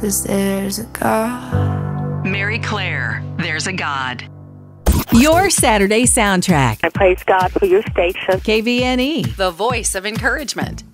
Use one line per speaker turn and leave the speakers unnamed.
'cause there's a God.
Mary Claire, There's a God.
Your Saturday soundtrack.
I praise God for your station.
KVNE.
The voice of encouragement.